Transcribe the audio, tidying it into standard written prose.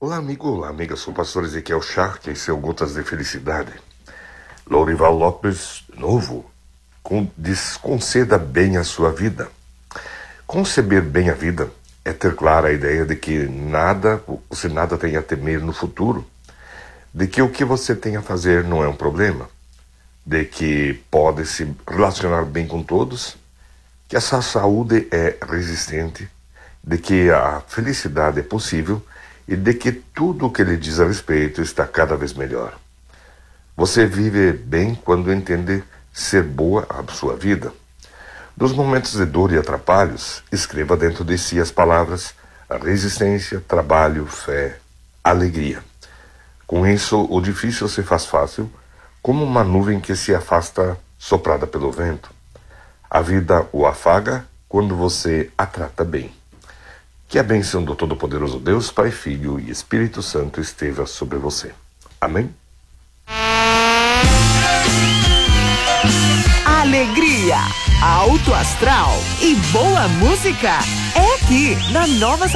Olá, amigo, olá, amiga. Sou o pastor Ezequiel Shark, esse é o Gotas de Felicidade. Lourival Lopes, de novo, diz: conceda bem a sua vida. Conceber bem a vida é ter clara a ideia de que você nada tem a temer no futuro, de que o que você tem a fazer não é um problema, de que pode se relacionar bem com todos, que a sua saúde é resistente, de que a felicidade é possível e de que tudo o que lhe diz a respeito está cada vez melhor. Você vive bem quando entende ser boa a sua vida. Nos momentos de dor e atrapalhos, escreva dentro de si as palavras resistência, trabalho, fé, alegria. Com isso, o difícil se faz fácil, como uma nuvem que se afasta soprada pelo vento. A vida o afaga quando você a trata bem. Que a bênção do Todo-Poderoso Deus, Pai, Filho e Espírito Santo esteja sobre você. Amém? Alegria, alto astral e boa música é aqui na Nova